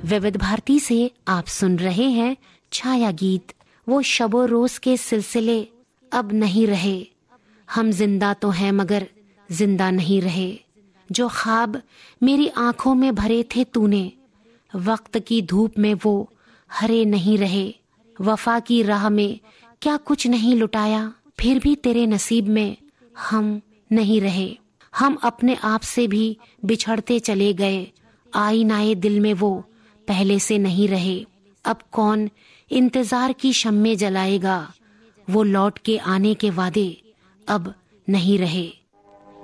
विविध भारती से आप सुन रहे हैं छाया गीत। वो शबो रोज के सिलसिले अब नहीं रहे, हम जिंदा तो हैं मगर जिंदा नहीं रहे। जो ख्वाब मेरी आंखों में भरे थे तूने, वक्त की धूप में वो हरे नहीं रहे। वफा की राह में क्या कुछ नहीं लुटाया, फिर भी तेरे नसीब में हम नहीं रहे। हम अपने आप से भी बिछड़ते चले गए, आईनाए दिल में वो पहले से नहीं रहे। अब कौन इंतजार की शम्में जलाएगा, वो लौट के आने के वादे अब नहीं रहे।